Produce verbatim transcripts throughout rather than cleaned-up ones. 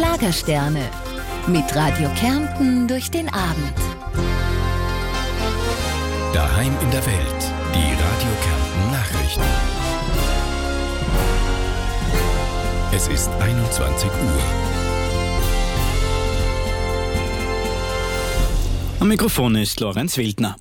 Schlagersterne. Mit Radio Kärnten durch den Abend. Daheim in der Welt. Die Radio Kärnten Nachrichten. Es ist einundzwanzig Uhr. Am Mikrofon ist Lorenz Wildner.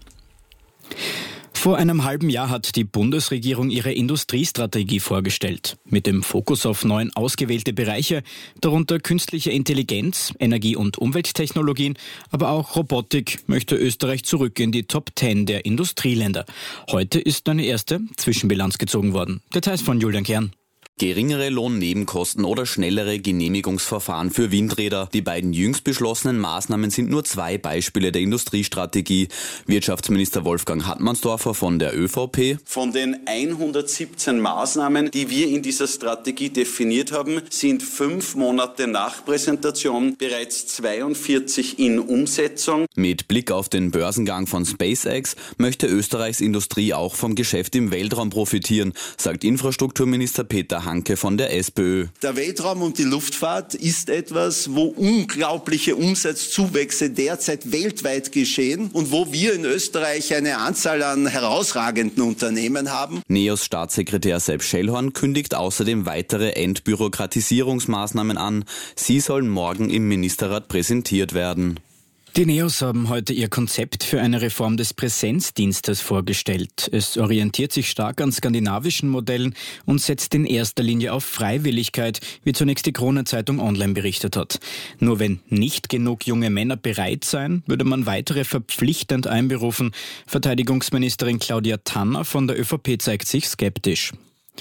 Vor einem halben Jahr hat die Bundesregierung ihre Industriestrategie vorgestellt. Mit dem Fokus auf neun ausgewählte Bereiche, darunter künstliche Intelligenz, Energie- und Umwelttechnologien, aber auch Robotik, möchte Österreich zurück in die Top zehn der Industrieländer. Heute ist eine erste Zwischenbilanz gezogen worden. Details von Julian Kern. Geringere Lohnnebenkosten oder schnellere Genehmigungsverfahren für Windräder. Die beiden jüngst beschlossenen Maßnahmen sind nur zwei Beispiele der Industriestrategie. Wirtschaftsminister Wolfgang Hartmannsdorfer von der ÖVP. Von den hundertsiebzehn Maßnahmen, die wir in dieser Strategie definiert haben, sind fünf Monate nach Präsentation bereits zweiundvierzig in Umsetzung. Mit Blick auf den Börsengang von SpaceX möchte Österreichs Industrie auch vom Geschäft im Weltraum profitieren, sagt Infrastrukturminister Peter Hanke von der SPÖ. Der Weltraum und die Luftfahrt ist etwas, wo unglaubliche Umsatzzuwächse derzeit weltweit geschehen und wo wir in Österreich eine Anzahl an herausragenden Unternehmen haben. NEOS Staatssekretär Sepp Schellhorn kündigt außerdem weitere Entbürokratisierungsmaßnahmen an. Sie sollen morgen im Ministerrat präsentiert werden. Die NEOS haben heute ihr Konzept für eine Reform des Präsenzdienstes vorgestellt. Es orientiert sich stark an skandinavischen Modellen und setzt in erster Linie auf Freiwilligkeit, wie zunächst die Kronenzeitung online berichtet hat. Nur wenn nicht genug junge Männer bereit seien, würde man weitere verpflichtend einberufen. Verteidigungsministerin Claudia Tanner von der ÖVP zeigt sich skeptisch.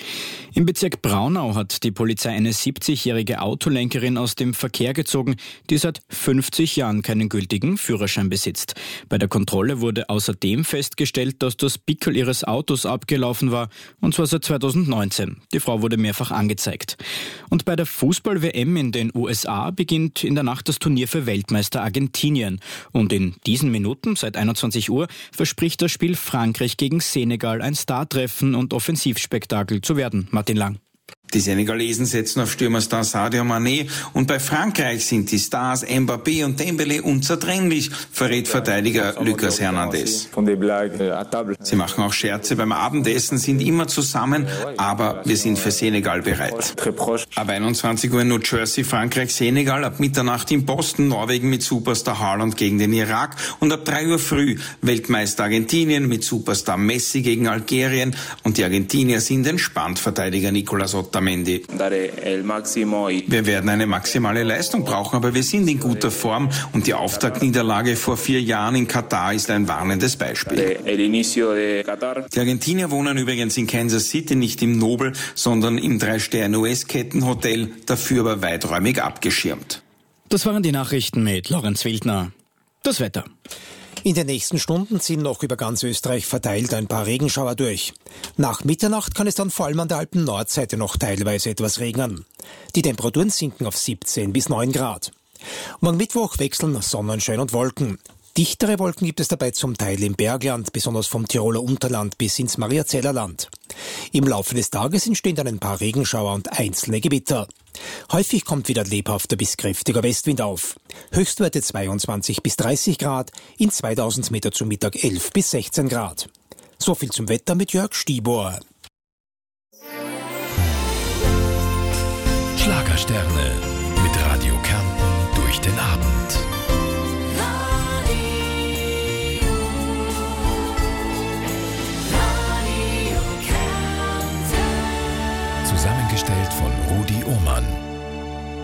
Im Bezirk Braunau hat die Polizei eine siebzigjährige Autolenkerin aus dem Verkehr gezogen, die seit fünfzig Jahren keinen gültigen Führerschein besitzt. Bei der Kontrolle wurde außerdem festgestellt, dass das Pickel ihres Autos abgelaufen war, und zwar seit zweitausendneunzehn. Die Frau wurde mehrfach angezeigt. Und bei der Fußball-W M in den U S A beginnt in der Nacht das Turnier für Weltmeister Argentinien. Und in diesen Minuten, seit einundzwanzig Uhr, verspricht das Spiel Frankreich gegen Senegal ein Startreffen und Offensivspektakel zu werden. Martin Lang. Die Senegalesen setzen auf Stürmerstar Sadio Mané und bei Frankreich sind die Stars Mbappé und Dembélé unzertrennlich, verrät Verteidiger Lucas Hernandez. Sie machen auch Scherze beim Abendessen, sind immer zusammen, aber wir sind für Senegal bereit. Ab einundzwanzig Uhr in New Jersey, Frankreich, Senegal, ab Mitternacht in Boston, Norwegen mit Superstar Haaland gegen den Irak und ab drei Uhr früh Weltmeister Argentinien mit Superstar Messi gegen Algerien, und die Argentinier sind entspannt, Verteidiger Nicolas Otamendi. Wir werden eine maximale Leistung brauchen, aber wir sind in guter Form, und die Auftaktniederlage vor vier Jahren in Katar ist ein warnendes Beispiel. Die Argentinier wohnen übrigens in Kansas City, nicht im Nobel, sondern im Drei-Sterne-U S-Kettenhotel, dafür aber weiträumig abgeschirmt. Das waren die Nachrichten mit Lorenz Wildner. Das Wetter. In den nächsten Stunden ziehen noch über ganz Österreich verteilt ein paar Regenschauer durch. Nach Mitternacht kann es dann vor allem an der Alpen-Nordseite noch teilweise etwas regnen. Die Temperaturen sinken auf siebzehn bis neun Grad. Morgen Mittwoch wechseln Sonnenschein und Wolken. Dichtere Wolken gibt es dabei zum Teil im Bergland, besonders vom Tiroler Unterland bis ins Mariazeller Land. Im Laufe des Tages entstehen dann ein paar Regenschauer und einzelne Gewitter. Häufig kommt wieder lebhafter bis kräftiger Westwind auf. Höchstwerte zweiundzwanzig bis dreißig Grad, in zweitausend Meter zum Mittag elf bis sechzehn Grad. So viel zum Wetter mit Jörg Stibor. Schlagersterne mit Radio Kärnten durch den Abend. Zusammengestellt von Rudi Ohmann.